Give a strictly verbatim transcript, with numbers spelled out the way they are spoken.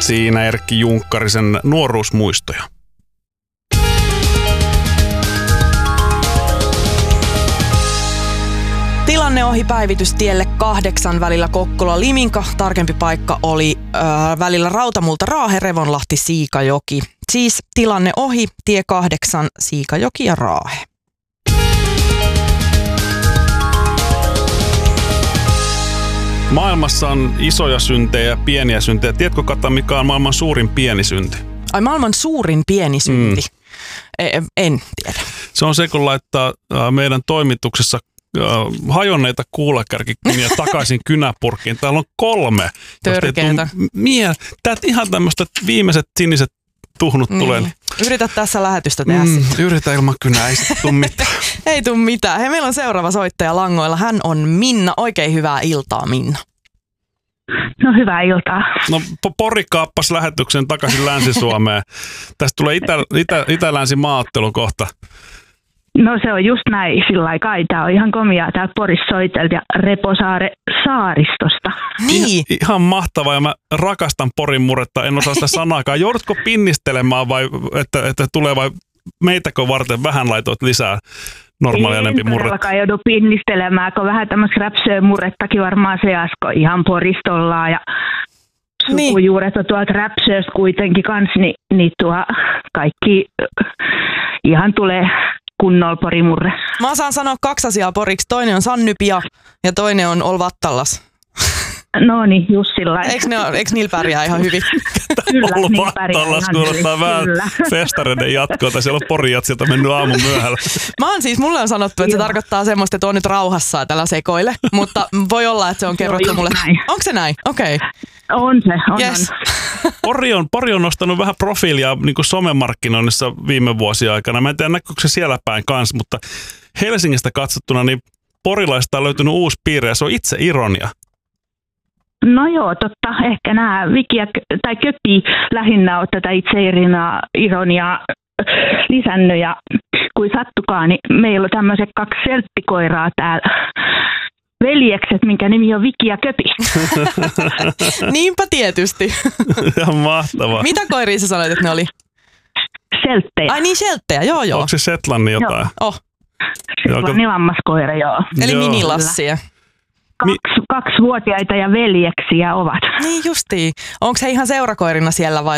Siinä Erkki Junkkarisen nuoruusmuistoja. Tilanne ohi päivitystielle kahdeksan välillä Kokkola-Liminka. Tarkempi paikka oli ö, välillä Rautamulta-Raahe, Revonlahti, Siikajoki. Siis tilanne ohi, tie kahdeksan, Siikajoki ja Raahe. Maailmassa on isoja syntejä ja pieniä syntejä. Tiedätkö, Kata, mikä on maailman suurin pieni synti? Ai, maailman suurin pieni synti? Mm. En tiedä. Se on se, kun laittaa meidän toimituksessa hajonneita kuulakärkikyniä takaisin kynäpurkkiin. Täällä on kolme. Törkeetä. Mie, täältä ihan tämmöistä viimeiset siniset tuhnut niin tulee. Yritä tässä lähetystä tehdä mm, sitä. Yritä ilman kynää, ei sitten tule mitään. Ei tule mitään. Hei, meillä on seuraava soittaja langoilla. Hän on Minna. Oikein hyvää iltaa, Minna. No, hyvää iltaa. No, Pori kaappas lähetyksen takaisin Länsi-Suomeen. Tästä tulee itä, itä, itä-länsi maaottelu kohta. No, se on just näin sillä lailla kai. Tää on ihan komiaa. Täällä Porissa soitelta ja Reposaare saaristosta. Niin. Ihan, ihan mahtavaa ja mä rakastan Porin murretta. En osaa sitä sanaakaan. Joudutko pinnistelemään vai että, että tulee vai meitäkö varten vähän laitoit lisää normaalia enempi murretta? Ei todellakaan joudu pinnistelemään, kun vähän tämmöistä räpsöä murrettakin varmaan seasko ihan Poristollaan ja sukujuuret on tuolta räpsöstä kuitenkin kans, niin, niin tuo kaikki ihan tulee kunnolla Porimurre. Mä osaan sanoa kaksi asiaa poriksi. Toinen on Sannypia ja toinen on Olvattallas. No niin, just sillä lailla. Eikö, ne, eikö niillä pärjää ihan hyvin? Kyllä, niin Olvattallas kuulostaa vähän festareiden jatkoa. Siellä on Porijat sieltä mennyt aamun myöhällä. Mä oon siis, mulle on sanottu, että se tarkoittaa semmoista, että on nyt rauhassa ja tällä sekoile. Mutta voi olla, että se on kerrottu no, mulle. Näin. Onko se näin? Okei. Okay. On se, on. Yes. on. Pori, on, Pori on nostanut vähän profiilia niin kuin somemarkkinoinnissa viime vuosien aikana. Mä en tiedä, näkyykö se siellä päin kanssa, mutta Helsingistä katsottuna niin porilaista on löytynyt uusi piirre ja se on itse ironia. No joo, totta. Ehkä nämä Vikiä tai Köpi lähinnä on tätä itse ironiaa lisännyt ja kuin sattukaan, niin meillä on tämmöiset kaksi selttikoiraa täällä. Veljekset, minkä nimi on Viki ja Köpi. Niinpä tietysti. Ihan mahtavaa. Mitä koiria sä sanoit, että ne oli? Selttejä. Ai niin, selttejä, joo joo. Onko se Shetlannin jotain? Joo. Oh. Shetlannin lammaskoira, joo. Eli joo. minilassia. Kaksi, kaksivuotiaita ja veljeksiä ovat. Niin justiin. Onko he ihan seurakoirina siellä vai